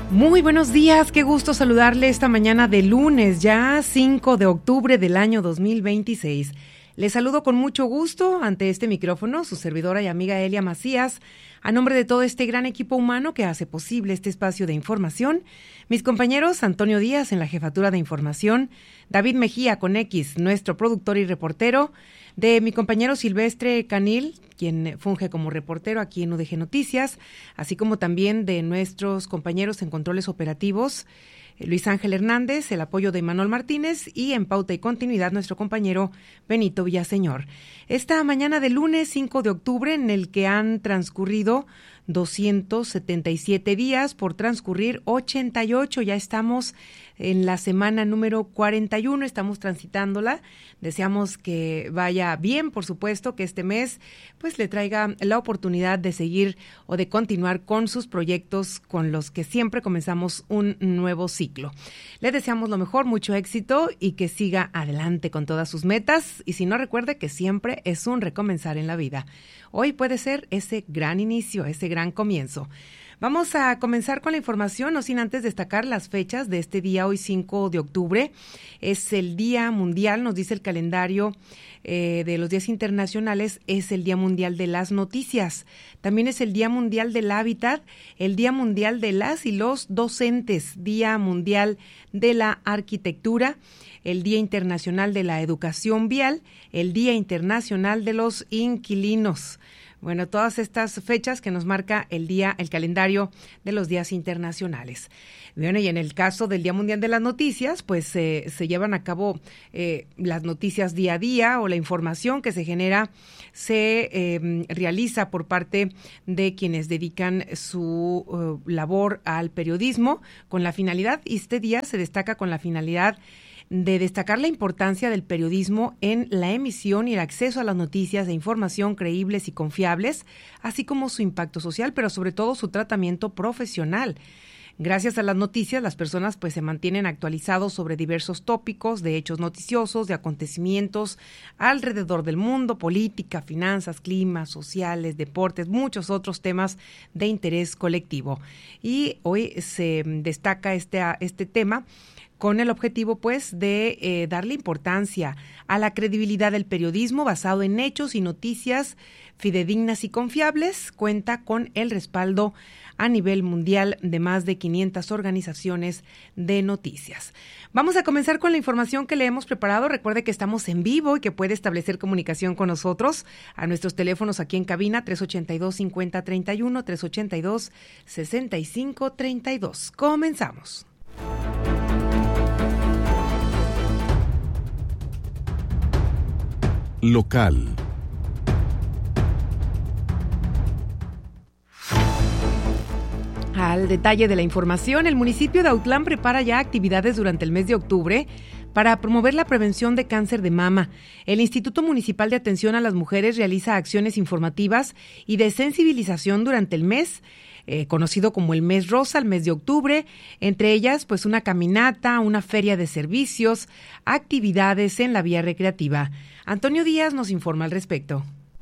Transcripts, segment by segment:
Muy buenos días, qué gusto saludarle esta mañana de lunes, ya 5 de octubre del año 2026. Les saludo con mucho gusto ante este micrófono, su servidora y amiga Elia Macías, a nombre de todo este gran equipo humano que hace posible este espacio de información. Mis compañeros Antonio Díaz en la jefatura de información, David Mejía con X, nuestro productor y reportero, de mi compañero Silvestre Canil, quien funge como reportero aquí en UDG Noticias, así como también de nuestros compañeros en controles operativos, Luis Ángel Hernández, el apoyo de Manuel Martínez y en pauta y continuidad nuestro compañero Benito Villaseñor. Esta mañana de lunes 5 de octubre en el que han transcurrido 277 días por transcurrir 88, ya estamos en la semana número 41, estamos transitándola, deseamos que vaya bien, por supuesto, que este mes pues le traiga la oportunidad de seguir o de continuar con sus proyectos con los que siempre comenzamos un nuevo ciclo. Le deseamos lo mejor, mucho éxito y que siga adelante con todas sus metas y si no, recuerde que siempre es un recomenzar en la vida. Hoy puede ser ese gran inicio, ese gran comienzo. Vamos a comenzar con la información, no sin antes destacar las fechas de este día, hoy 5 de octubre. Es el Día Mundial, nos dice el calendario de los días internacionales, es el Día Mundial de las Noticias. También es el Día Mundial del Hábitat, el Día Mundial de las y los Docentes, Día Mundial de la Arquitectura, el Día Internacional de la Educación Vial, el Día Internacional de los Inquilinos. Bueno, todas estas fechas que nos marca el calendario de los días internacionales. Bueno, y en el caso del Día Mundial de las Noticias, pues se llevan a cabo las noticias día a día o la información que se genera se realiza por parte de quienes dedican su labor al periodismo con la finalidad, y este día se destaca con la finalidad de destacar la importancia del periodismo en la emisión y el acceso a las noticias de información creíbles y confiables, así como su impacto social, pero sobre todo su tratamiento profesional. Gracias a las noticias, las personas pues se mantienen actualizados sobre diversos tópicos de hechos noticiosos, de acontecimientos alrededor del mundo, política, finanzas, clima, sociales, deportes, muchos otros temas de interés colectivo. Y hoy se destaca este tema con el objetivo, pues, de darle importancia a la credibilidad del periodismo basado en hechos y noticias fidedignas y confiables. Cuenta con el respaldo a nivel mundial de más de 500 organizaciones de noticias. Vamos a comenzar con la información que le hemos preparado. Recuerde que estamos en vivo y que puede establecer comunicación con nosotros a nuestros teléfonos aquí en cabina 382-5031, 382-6532. Comenzamos. Local. Al detalle de la información, el municipio de Autlán prepara ya actividades durante el mes de octubre para promover la prevención de cáncer de mama. El Instituto Municipal de Atención a las Mujeres realiza acciones informativas y de sensibilización durante el mes, conocido como el mes rosa, el mes de octubre, entre ellas pues una caminata, una feria de servicios, actividades en la vía recreativa. Antonio Díaz nos informa al respecto.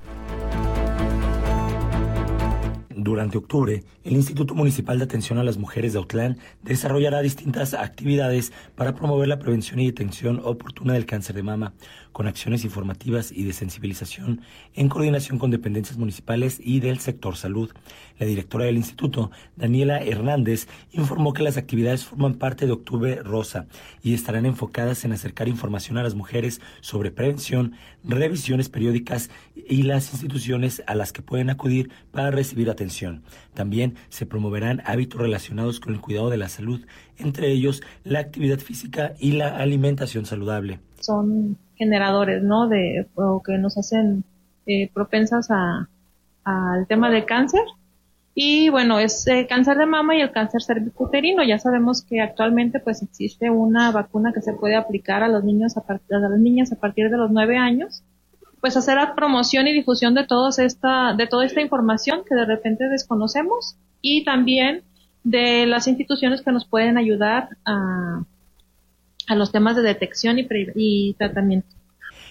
Durante octubre, el Instituto Municipal de Atención a las Mujeres de Autlán desarrollará distintas actividades para promover la prevención y detección oportuna del cáncer de mama, con acciones informativas y de sensibilización en coordinación con dependencias municipales y del sector salud. La directora del instituto, Daniela Hernández, informó que las actividades forman parte de Octubre Rosa y estarán enfocadas en acercar información a las mujeres sobre prevención, revisiones periódicas y las instituciones a las que pueden acudir para recibir atención. También se promoverán hábitos relacionados con el cuidado de la salud, entre ellos la actividad física y la alimentación saludable. Son generadores, ¿no? O que nos hacen propensas al tema del cáncer. Y bueno, es el cáncer de mama y el cáncer cervicuterino. Ya sabemos que actualmente pues existe una vacuna que se puede aplicar a los niños a las niñas a partir de los 9 años. Pues hacer la promoción y difusión de toda esta información que de repente desconocemos, y también de las instituciones que nos pueden ayudar a los temas de detección y tratamiento.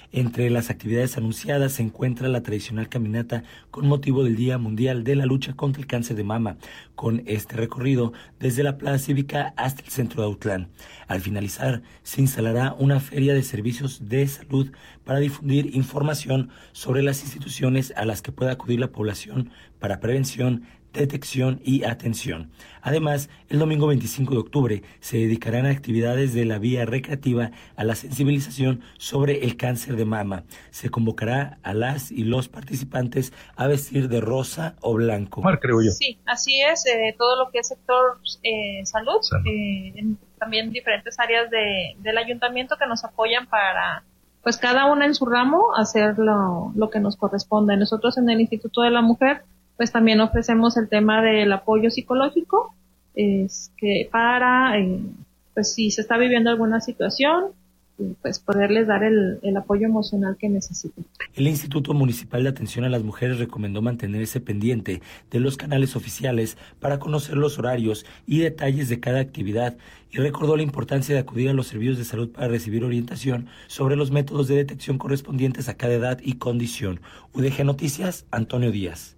Entre las actividades anunciadas se encuentra la tradicional caminata con motivo del Día Mundial de la Lucha contra el Cáncer de Mama, con este recorrido desde la Plaza Cívica hasta el centro de Autlán. Al finalizar, se instalará una feria de servicios de salud para difundir información sobre las instituciones a las que pueda acudir la población para prevención, detección y atención. Además, el domingo 25 de octubre se dedicarán a actividades de la vía recreativa a la sensibilización sobre el cáncer de mama. Se convocará a las y los participantes a vestir de rosa o blanco. Creo yo. Sí, así es. Todo lo que es sector salud, también diferentes áreas del ayuntamiento que nos apoyan para, pues cada una en su ramo, hacer lo que nos corresponde. Nosotros en el Instituto de la Mujer pues también ofrecemos el tema del apoyo psicológico, que para, pues si se está viviendo alguna situación, pues poderles dar el apoyo emocional que necesiten. El Instituto Municipal de Atención a las Mujeres recomendó mantenerse pendiente de los canales oficiales para conocer los horarios y detalles de cada actividad y recordó la importancia de acudir a los servicios de salud para recibir orientación sobre los métodos de detección correspondientes a cada edad y condición. UDG Noticias, Antonio Díaz.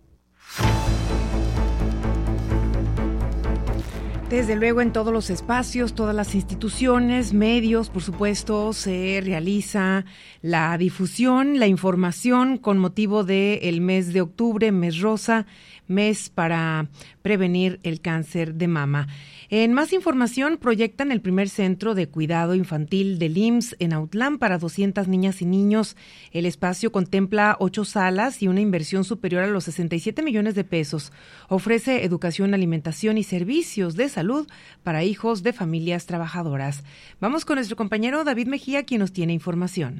Desde luego en todos los espacios, todas las instituciones, medios, por supuesto, se realiza la difusión, la información con motivo del mes de octubre, mes rosa, mes para prevenir el cáncer de mama. En más información, proyectan el primer centro de cuidado infantil del IMSS en Autlán para 200 niñas y niños. El espacio contempla 8 salas y una inversión superior a los 67 millones de pesos. Ofrece educación, alimentación y servicios de salud para hijos de familias trabajadoras. Vamos con nuestro compañero David Mejía, quien nos tiene información.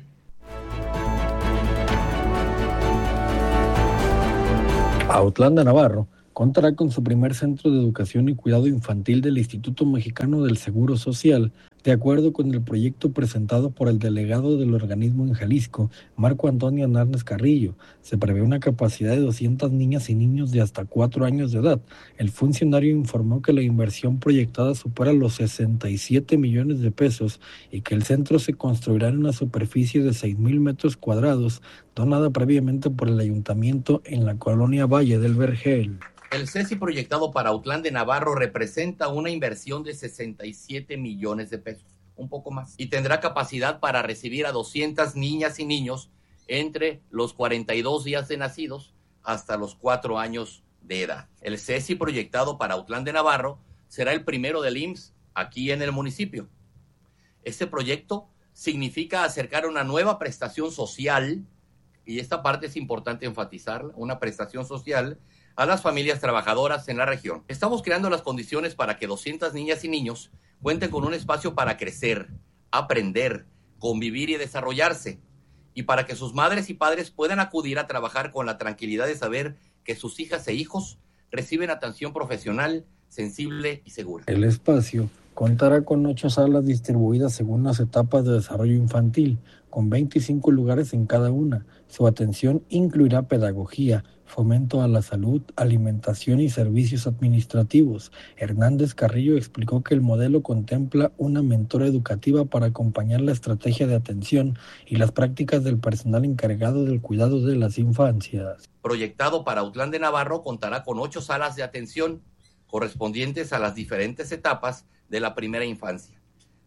Autlán de Navarro contará con su primer centro de educación y cuidado infantil del Instituto Mexicano del Seguro Social, de acuerdo con el proyecto presentado por el delegado del organismo en Jalisco, Marco Antonio Hernández Carrillo. Se prevé una capacidad de 200 niñas y niños de hasta 4 años de edad. El funcionario informó que la inversión proyectada supera los 67 millones de pesos y que el centro se construirá en una superficie de 6,000 metros cuadrados, donada previamente por el ayuntamiento en la colonia Valle del Vergel. El CESI proyectado para Autlán de Navarro representa una inversión de 67 millones de pesos, un poco más, y tendrá capacidad para recibir a 200 niñas y niños entre los 42 días de nacidos hasta los 4 años de edad. El CESI proyectado para Autlán de Navarro será el primero del IMSS aquí en el municipio. Este proyecto significa acercar una nueva prestación social, y esta parte es importante enfatizarla, una prestación social a las familias trabajadoras en la región. Estamos creando las condiciones para que 200 niñas y niños cuenten con un espacio para crecer, aprender, convivir y desarrollarse, y para que sus madres y padres puedan acudir a trabajar con la tranquilidad de saber que sus hijas e hijos reciben atención profesional, sensible y segura. El espacio contará con 8 salas distribuidas según las etapas de desarrollo infantil, con 25 lugares en cada una. Su atención incluirá pedagogía, fomento a la salud, alimentación y servicios administrativos. Hernández Carrillo explicó que el modelo contempla una mentora educativa para acompañar la estrategia de atención y las prácticas del personal encargado del cuidado de las infancias. Proyectado para Autlán de Navarro contará con 8 salas de atención correspondientes a las diferentes etapas de la primera infancia.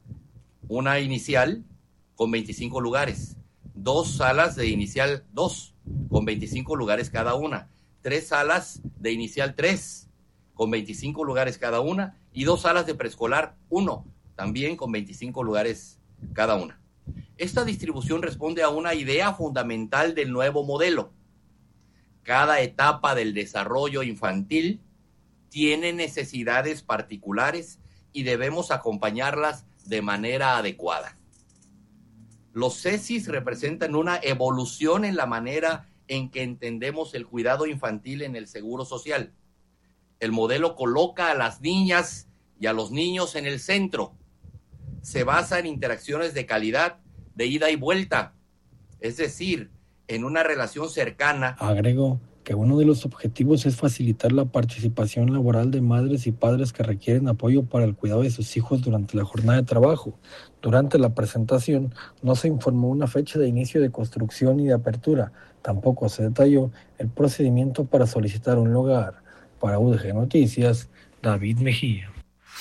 Una inicial con 25 lugares, 2 salas de inicial 2 con 25 lugares cada una, 3 salas de inicial 3 con 25 lugares cada una y 2 salas de preescolar 1 también con 25 lugares cada una. Esta distribución responde a una idea fundamental del nuevo modelo. Cada etapa del desarrollo infantil tiene necesidades particulares y debemos acompañarlas de manera adecuada. Los CESIs representan una evolución en la manera en que entendemos el cuidado infantil en el seguro social. El modelo coloca a las niñas y a los niños en el centro. Se basa en interacciones de calidad, de ida y vuelta, es decir, en una relación cercana. Agregó que uno de los objetivos es facilitar la participación laboral de madres y padres que requieren apoyo para el cuidado de sus hijos durante la jornada de trabajo. Durante la presentación no se informó una fecha de inicio de construcción y de apertura. Tampoco se detalló el procedimiento para solicitar un lugar. Para UDG Noticias, David Mejía.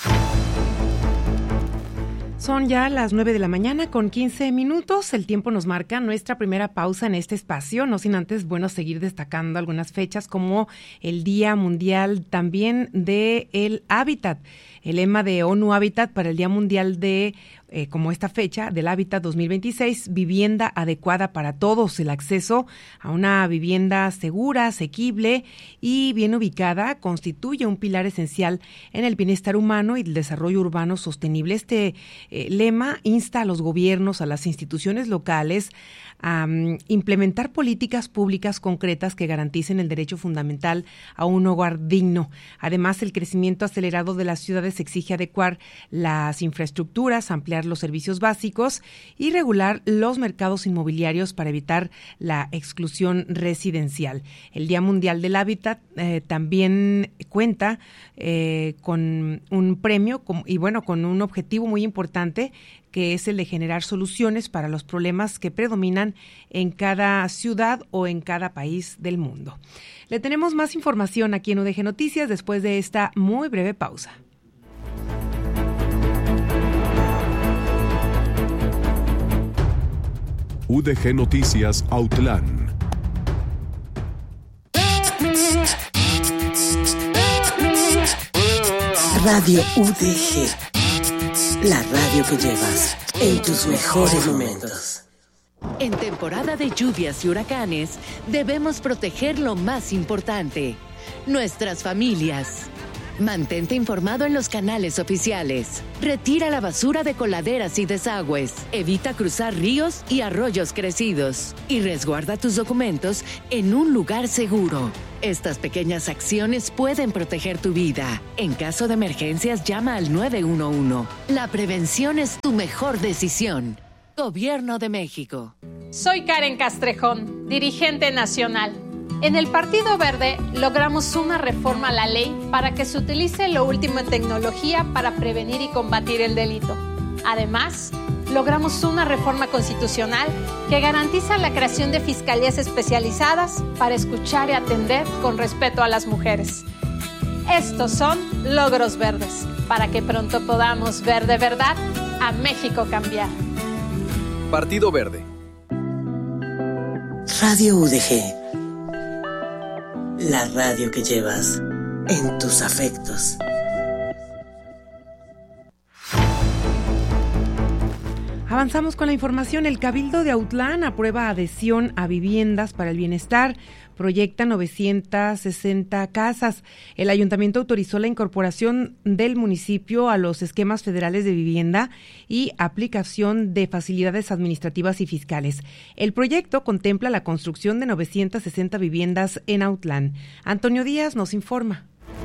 Son ya las 9 de la mañana con 15 minutos. El tiempo nos marca nuestra primera pausa en este espacio, no sin antes, seguir destacando algunas fechas como el Día Mundial también del Hábitat. El lema de ONU Hábitat para el Día Mundial como esta fecha del Hábitat 2026, vivienda adecuada para todos, el acceso a una vivienda segura, asequible y bien ubicada constituye un pilar esencial en el bienestar humano y el desarrollo urbano sostenible. Este lema insta a los gobiernos, a las instituciones locales a implementar políticas públicas concretas que garanticen el derecho fundamental a un hogar digno. Además, el crecimiento acelerado de las ciudades exige adecuar las infraestructuras, ampliar los servicios básicos y regular los mercados inmobiliarios para evitar la exclusión residencial. El Día Mundial del Hábitat también cuenta con un premio con un objetivo muy importante, que es el de generar soluciones para los problemas que predominan en cada ciudad o en cada país del mundo. Le tenemos más información aquí en UDG Noticias después de esta muy breve pausa. UDG Noticias Autlán. Radio UDG. La radio que llevas en tus mejores momentos. En temporada de lluvias y huracanes, debemos proteger lo más importante, nuestras familias. Mantente informado en los canales oficiales. Retira la basura de coladeras y desagües. Evita cruzar ríos y arroyos crecidos. Y resguarda tus documentos en un lugar seguro. Estas pequeñas acciones pueden proteger tu vida. En caso de emergencias, llama al 911. La prevención es tu mejor decisión. Gobierno de México. Soy Karen Castrejón, dirigente nacional. En el Partido Verde logramos una reforma a la ley para que se utilice lo último en tecnología para prevenir y combatir el delito. Además, logramos una reforma constitucional que garantiza la creación de fiscalías especializadas para escuchar y atender con respeto a las mujeres. Estos son logros verdes, para que pronto podamos ver de verdad a México cambiar. Partido Verde. Radio UDG. La radio que llevas en tus afectos. Avanzamos con la información. El Cabildo de Autlán aprueba adhesión a viviendas para el bienestar. Proyecta 960 casas. El ayuntamiento autorizó la incorporación del municipio a los esquemas federales de vivienda y aplicación de facilidades administrativas y fiscales. El proyecto contempla la construcción de 960 viviendas en Autlán. Antonio Díaz nos informa.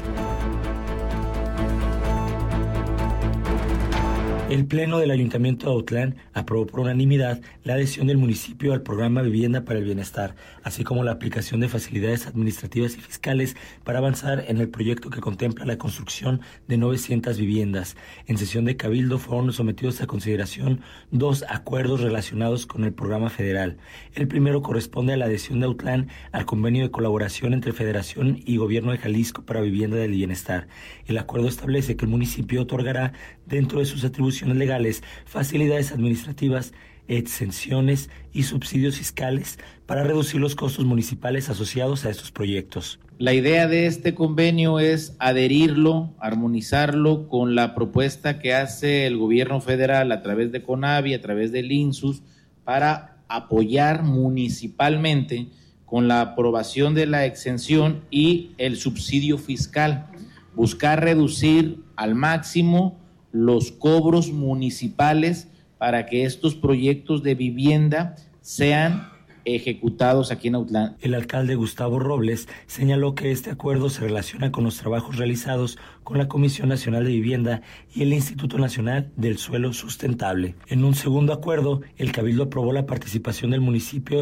El Pleno del Ayuntamiento de Autlán aprobó por unanimidad la adhesión del municipio al programa Vivienda para el Bienestar, así como la aplicación de facilidades administrativas y fiscales para avanzar en el proyecto que contempla la construcción de 900 viviendas. En sesión de Cabildo fueron sometidos a consideración 2 acuerdos relacionados con el programa federal. El primero corresponde a la adhesión de Autlán al convenio de colaboración entre Federación y Gobierno de Jalisco para Vivienda del Bienestar. El acuerdo establece que el municipio otorgará, dentro de sus atribuciones legales, facilidades administrativas, exenciones y subsidios fiscales para reducir los costos municipales asociados a estos proyectos. La idea de este convenio es adherirlo, armonizarlo con la propuesta que hace el gobierno federal a través de CONAVI, a través del INSUS, para apoyar municipalmente con la aprobación de la exención y el subsidio fiscal. Buscar reducir al máximo los cobros municipales para que estos proyectos de vivienda sean ejecutados aquí en Autlán. El alcalde Gustavo Robles señaló que este acuerdo se relaciona con los trabajos realizados con la Comisión Nacional de Vivienda y el Instituto Nacional del Suelo Sustentable. En un segundo acuerdo, el Cabildo aprobó la participación del municipio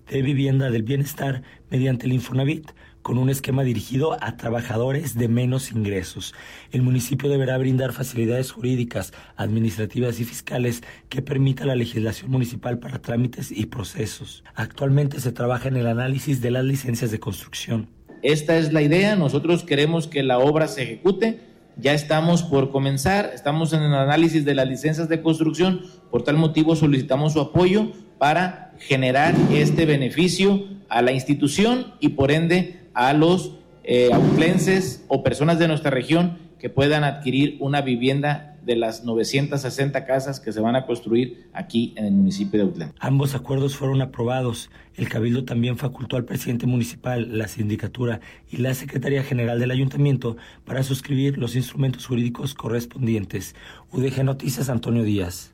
de vivienda del bienestar mediante el Infonavit, con un esquema dirigido a trabajadores de menos ingresos. El municipio deberá brindar facilidades jurídicas, administrativas y fiscales que permita la legislación municipal para trámites y procesos. Actualmente se trabaja en el análisis de las licencias de construcción. Esta es la idea, nosotros queremos que la obra se ejecute, ya estamos por comenzar, estamos en el análisis de las licencias de construcción, por tal motivo solicitamos su apoyo para generar este beneficio a la institución y por ende a los autlenses o personas de nuestra región que puedan adquirir una vivienda de las 960 casas que se van a construir aquí en el municipio de Autlán. Ambos acuerdos fueron aprobados. El Cabildo también facultó al presidente municipal, la sindicatura y la Secretaría General del Ayuntamiento para suscribir los instrumentos jurídicos correspondientes. UDG Noticias, Antonio Díaz.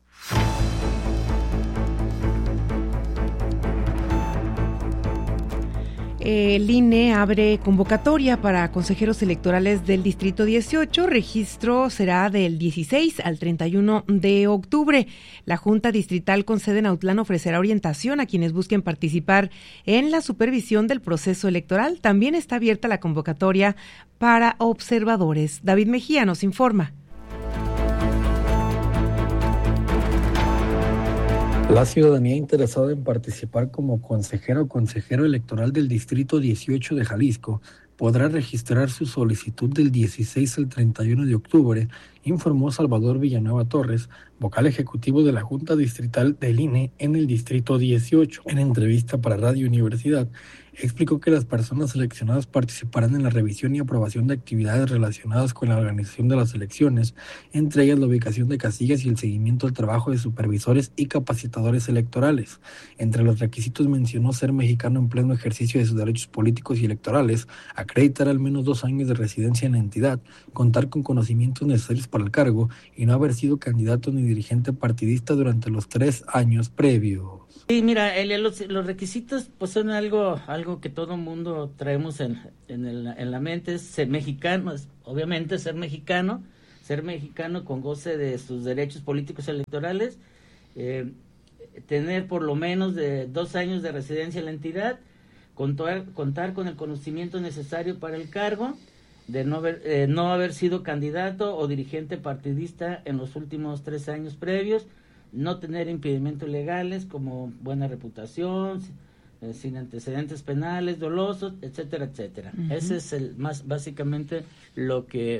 El INE abre convocatoria para consejeros electorales del Distrito 18. Registro será del 16 al 31 de octubre. La Junta Distrital con sede en Autlán ofrecerá orientación a quienes busquen participar en la supervisión del proceso electoral. También está abierta la convocatoria para observadores. David Mejía nos informa. La ciudadanía interesada en participar como consejero o consejero electoral del Distrito 18 de Jalisco podrá registrar su solicitud del 16 al 31 de octubre, informó Salvador Villanueva Torres, vocal ejecutivo de la Junta Distrital del INE en el Distrito 18. En entrevista para Radio Universidad, explicó que las personas seleccionadas participarán en la revisión y aprobación de actividades relacionadas con la organización de las elecciones, entre ellas la ubicación de casillas y el seguimiento al trabajo de supervisores y capacitadores electorales. Entre los requisitos mencionó ser mexicano en pleno ejercicio de sus derechos políticos y electorales, acreditar al menos 2 años de residencia en la entidad, contar con conocimientos necesarios para el cargo y no haber sido candidato ni dirigente partidista durante los 3 años previos. Sí, mira, los requisitos pues son algo que todo mundo traemos en la mente, es ser mexicano, obviamente ser mexicano con goce de sus derechos políticos electorales, tener por lo menos de 2 años de residencia en la entidad, contar con el conocimiento necesario para el cargo, de no haber sido candidato o dirigente partidista en los últimos 3 años previos, no tener impedimentos legales como buena reputación, sin antecedentes penales, dolosos, etcétera, etcétera. Uh-huh. Ese es básicamente lo que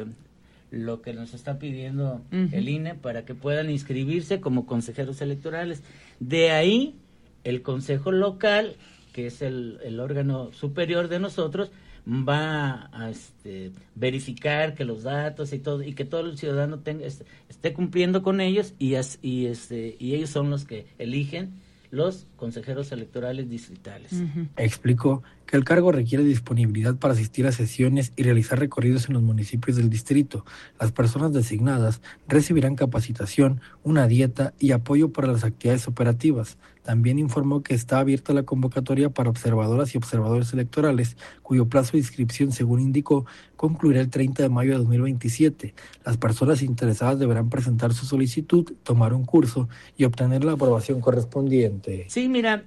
nos está pidiendo uh-huh. el INE para que puedan inscribirse como consejeros electorales. De ahí, el Consejo Local, que es el órgano superior de nosotros, va a verificar que los datos y todo, y que todo el ciudadano esté cumpliendo con ellos, y ellos son los que eligen los consejeros electorales distritales. Uh-huh. Explicó que el cargo requiere disponibilidad para asistir a sesiones y realizar recorridos en los municipios del distrito. Las personas designadas recibirán capacitación, una dieta y apoyo para las actividades operativas. También informó que está abierta la convocatoria para observadoras y observadores electorales, cuyo plazo de inscripción, según indicó, concluirá el 30 de mayo de 2027. Las personas interesadas deberán presentar su solicitud, tomar un curso y obtener la aprobación correspondiente. Sí, mira,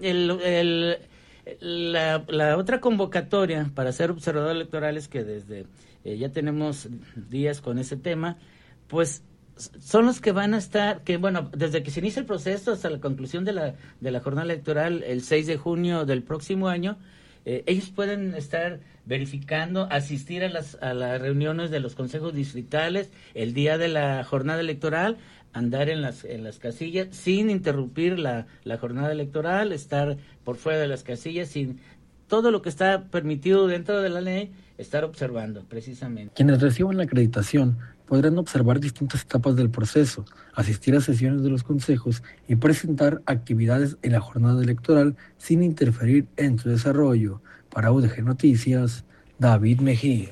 la otra convocatoria para ser observadores electorales, que desde ya tenemos días con ese tema, pues son los que van a estar, desde que se inicia el proceso hasta la conclusión de la jornada electoral el 6 de junio del próximo año, ellos pueden estar verificando, asistir a las reuniones de los consejos distritales el día de la jornada electoral, andar en las casillas sin interrumpir la jornada electoral, estar por fuera de las casillas, sin todo lo que está permitido dentro de la ley, estar observando precisamente. Quienes reciban la acreditación podrán observar distintas etapas del proceso, asistir a sesiones de los consejos y presentar actividades en la jornada electoral sin interferir en su desarrollo. Para UDG Noticias, David Mejía.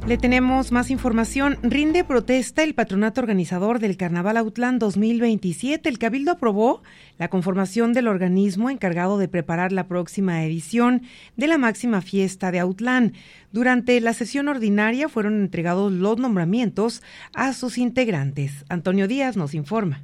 Le tenemos más información. Rinde protesta el patronato organizador del Carnaval Autlán 2027. El Cabildo aprobó la conformación del organismo encargado de preparar la próxima edición de la máxima fiesta de Autlán. Durante la sesión ordinaria fueron entregados los nombramientos a sus integrantes. Antonio Díaz nos informa.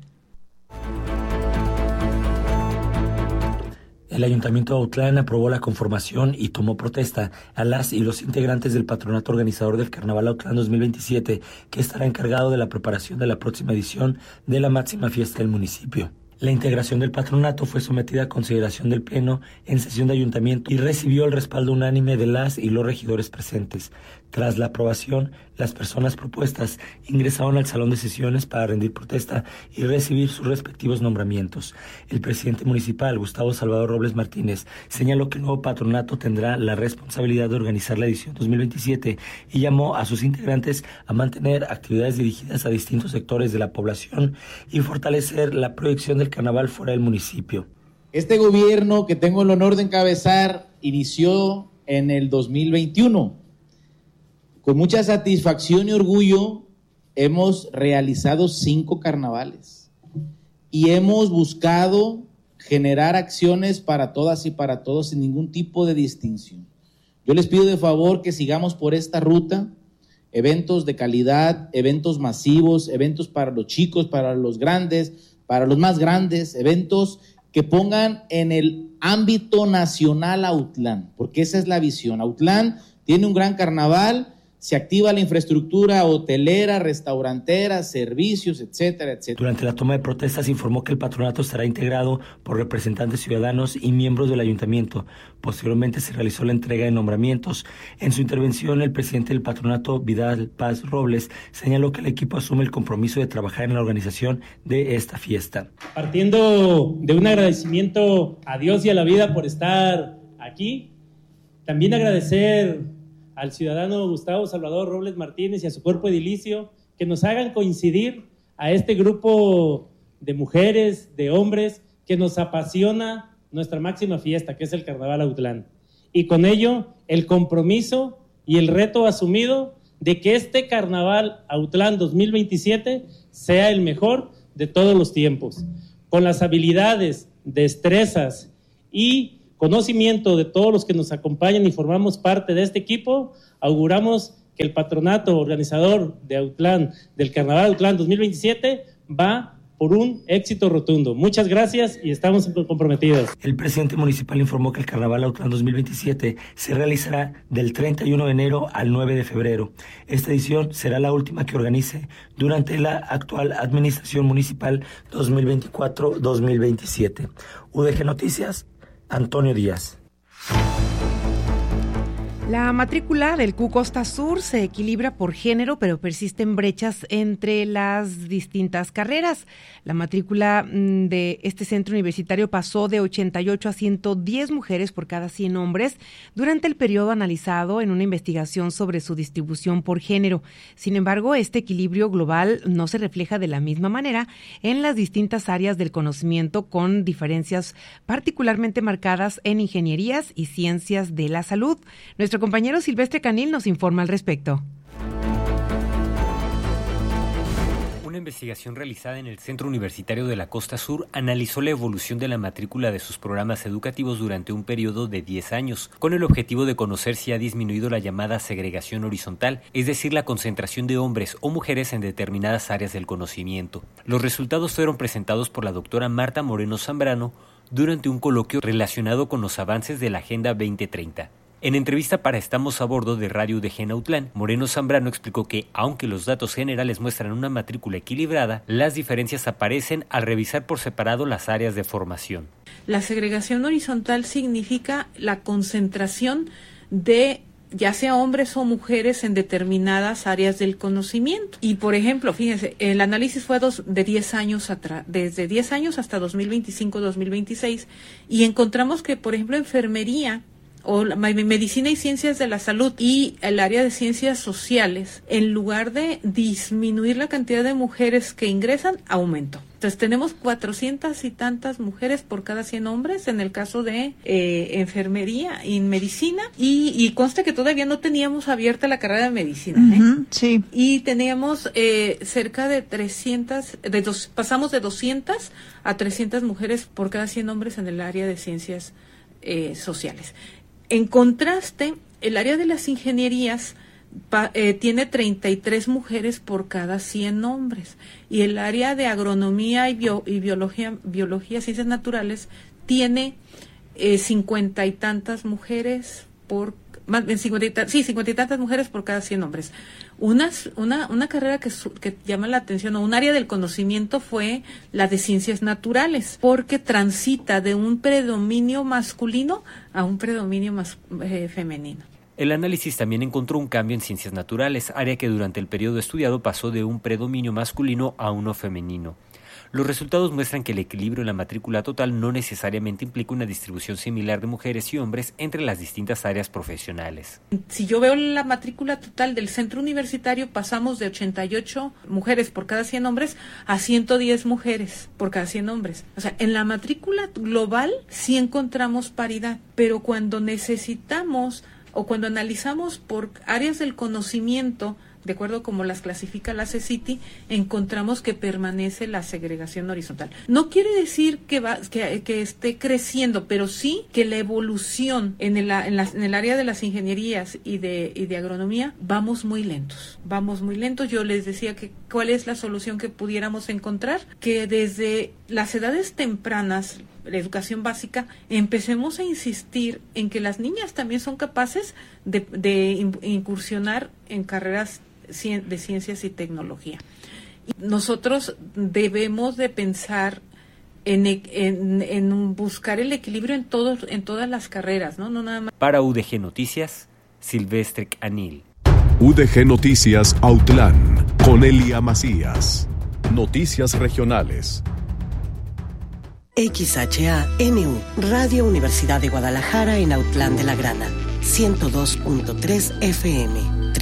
El Ayuntamiento de Autlán aprobó la conformación y tomó protesta a las y los integrantes del patronato organizador del Carnaval Autlán 2027, que estará encargado de la preparación de la próxima edición de la máxima fiesta del municipio. La integración del patronato fue sometida a consideración del Pleno en sesión de ayuntamiento y recibió el respaldo unánime de las y los regidores presentes. Tras la aprobación, las personas propuestas ingresaron al salón de sesiones para rendir protesta y recibir sus respectivos nombramientos. El presidente municipal, Gustavo Salvador Robles Martínez, señaló que el nuevo patronato tendrá la responsabilidad de organizar la edición 2027 y llamó a sus integrantes a mantener actividades dirigidas a distintos sectores de la población y fortalecer la proyección del carnaval fuera del municipio. Este gobierno que tengo el honor de encabezar inició en el 2021. Con mucha satisfacción y orgullo hemos realizado 5 carnavales y hemos buscado generar acciones para todas y para todos sin ningún tipo de distinción. Yo les pido de favor que sigamos por esta ruta, eventos de calidad, eventos masivos, eventos para los chicos, para los grandes, para los más grandes, eventos que pongan en el ámbito nacional a Autlán, porque esa es la visión. Autlán tiene un gran carnaval, se activa la infraestructura hotelera, restaurantera, servicios, etcétera, etcétera. Durante la toma de protestas informó que el patronato estará integrado por representantes ciudadanos y miembros del ayuntamiento. Posteriormente se realizó la entrega de nombramientos. En su intervención, el presidente del patronato, Vidal Paz Robles, señaló que el equipo asume el compromiso de trabajar en la organización de esta fiesta. Partiendo de un agradecimiento a Dios y a la vida por estar aquí, también agradecer al ciudadano Gustavo Salvador Robles Martínez y a su cuerpo edilicio, que nos hagan coincidir a este grupo de mujeres, de hombres, que nos apasiona nuestra máxima fiesta, que es el Carnaval Autlán. Y con ello, el compromiso y el reto asumido de que este Carnaval Autlán 2027 sea el mejor de todos los tiempos. Con las habilidades, destrezas y conocimiento de todos los que nos acompañan y formamos parte de este equipo, auguramos que el patronato organizador de Autlán, del Carnaval Autlán 2027, va por un éxito rotundo. Muchas gracias y estamos comprometidos. El presidente municipal informó que el Carnaval Autlán 2027 se realizará del 31 de enero al 9 de febrero. Esta edición será la última que organice durante la actual administración municipal 2024-2027. UDG Noticias, Antonio Díaz. La matrícula del Q Costa Sur se equilibra por género, pero persisten brechas entre las distintas carreras. La matrícula de este centro universitario pasó de 88 a 110 mujeres por cada 100 hombres durante el periodo analizado en una investigación sobre su distribución por género. Sin embargo, este equilibrio global no se refleja de la misma manera en las distintas áreas del conocimiento, con diferencias particularmente marcadas en ingenierías y ciencias de la salud. Nuestro compañero Silvestre Canil nos informa al respecto. Una investigación realizada en el Centro Universitario de la Costa Sur analizó la evolución de la matrícula de sus programas educativos durante un periodo de 10 años, con el objetivo de conocer si ha disminuido la llamada segregación horizontal, es decir, la concentración de hombres o mujeres en determinadas áreas del conocimiento. Los resultados fueron presentados por la doctora Marta Moreno Zambrano durante un coloquio relacionado con los avances de la Agenda 2030. En entrevista para Estamos a Bordo de Radio UDG Autlán, Moreno Zambrano explicó que, aunque los datos generales muestran una matrícula equilibrada, las diferencias aparecen al revisar por separado las áreas de formación. La segregación horizontal significa la concentración de ya sea hombres o mujeres en determinadas áreas del conocimiento. Y, por ejemplo, fíjense, el análisis fue de 10 años atrás, desde 10 años hasta 2025-2026, y encontramos que, por ejemplo, enfermería o la medicina y ciencias de la salud y el área de ciencias sociales, en lugar de disminuir la cantidad de mujeres que ingresan, aumentó. Entonces tenemos 400 y tantas mujeres por cada 100 hombres en el caso de enfermería y medicina, y consta que todavía no teníamos abierta la carrera de medicina. Sí. Y teníamos cerca de 300, pasamos de 200 a 300 mujeres por cada 100 hombres en el área de ciencias sociales. En contraste, el área de las ingenierías tiene 33 mujeres por cada 100 hombres, y el área de agronomía y biología, ciencias naturales, tiene 50 y tantas mujeres por 50 y tantas mujeres por cada 100 hombres. Una carrera que llama la atención, o un área del conocimiento, fue la de ciencias naturales, porque transita de un predominio masculino a un predominio más femenino. El análisis también encontró un cambio en ciencias naturales, área que durante el periodo estudiado pasó de un predominio masculino a uno femenino. Los resultados muestran que el equilibrio en la matrícula total no necesariamente implica una distribución similar de mujeres y hombres entre las distintas áreas profesionales. Si yo veo la matrícula total del centro universitario, pasamos de 88 mujeres por cada 100 hombres a 110 mujeres por cada 100 hombres. O sea, en la matrícula global sí encontramos paridad, pero cuando necesitamos o cuando analizamos por áreas del conocimiento, de acuerdo como las clasifica la CECITI, encontramos que permanece la segregación horizontal. No quiere decir que esté creciendo, pero sí que la evolución en el área de las ingenierías y de agronomía vamos muy lentos. Yo les decía que cuál es la solución que pudiéramos encontrar, que desde las edades tempranas, la educación básica, empecemos a insistir en que las niñas también son capaces de incursionar en carreras de ciencias y tecnología. Nosotros debemos de pensar en buscar el equilibrio en todas las carreras, no nada más. Para UDG Noticias, Silvestre Anil. UDG Noticias Autlán, con Elia Macías. Noticias regionales. XHANU, Radio Universidad de Guadalajara en Autlán de la Grana, 102.3 FM,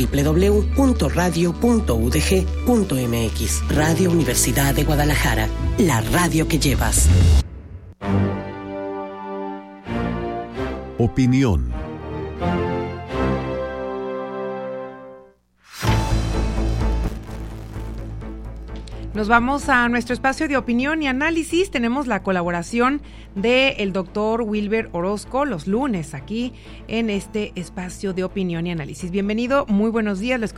www.radio.udg.mx. Radio Universidad de Guadalajara, la radio que llevas. Opinión. Nos vamos a nuestro espacio de opinión y análisis. Tenemos la colaboración del doctor Wilber Orozco los lunes aquí en este espacio de opinión y análisis. Bienvenido, muy buenos días.